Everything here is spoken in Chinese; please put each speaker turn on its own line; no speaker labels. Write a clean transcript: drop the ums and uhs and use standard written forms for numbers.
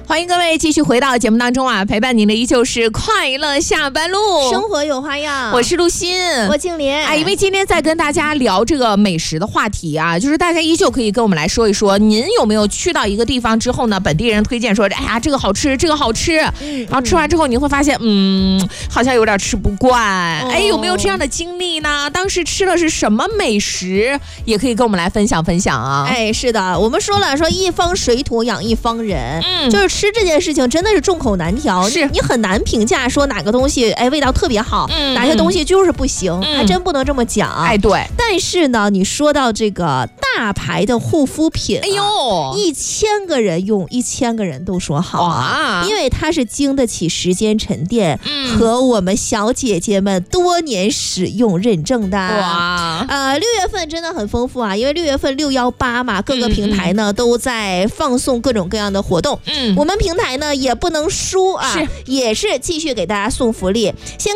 欢迎各位继续回到节目当中啊，陪伴您的依旧是快乐下班路，
生活有花样。
我是陆欣，
我静莲。
因为今天在跟大家聊这个美食的话题啊，就是大家依旧可以跟我们来说一说，您有没有去到一个地方之后呢，本地人推荐说，哎呀，这个好吃，这个好吃，然后吃完之后你会发现，好像有点吃不惯。哎，有没有这样的经历呢？当时吃的是什么美食，也可以跟我们来分享分享啊。
哎，是的，我们说了，说一方水土养一方人，就是吃这件事情真的是众口难调，
是
你很难评价说哪个东西哎味道特别好，哪些东西就是不行，还真不能这么讲。
哎，对。
但是呢，你说到这个大牌的护肤品，
哎呦
，1000个人用1000个人都说好啊，因为它是经得起时间沉淀，和我们小姐姐们多年使用认证的。
哇
，6月份真的很丰富啊，因为6月份618嘛，各个平台呢都在放送各种各样的活动。我们平台呢也不能输啊，也是继续给大家送福利。先